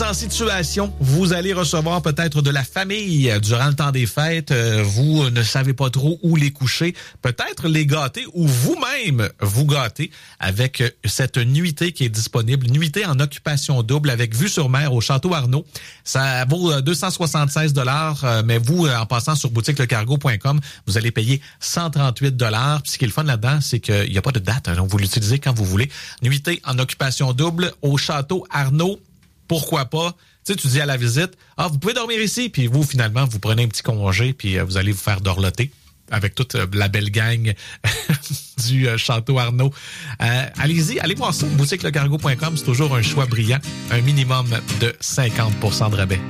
mise en situation. Vous allez recevoir peut-être de la famille durant le temps des fêtes. Vous ne savez pas trop où les coucher. Peut-être les gâter ou vous-même vous gâter avec cette nuitée qui est disponible. Nuitée en occupation double avec vue sur mer au Château Arnaud. Ça vaut 276 $, mais vous, en passant sur boutiquelecargo.com, vous allez payer 138 $. Puis ce qui est le fun là-dedans, c'est qu'il n'y a pas de date. Donc, vous l'utilisez quand vous voulez. Nuitée en occupation double au Château Arnaud. Pourquoi pas? Tu sais, tu dis à la visite, vous pouvez dormir ici. Puis vous, finalement, vous prenez un petit congé puis vous allez vous faire dorloter avec toute la belle gang du Château Arnaud. Allez-y, allez voir ça. boutiquelecargo.com, c'est toujours un choix brillant. Un minimum de 50 % de rabais.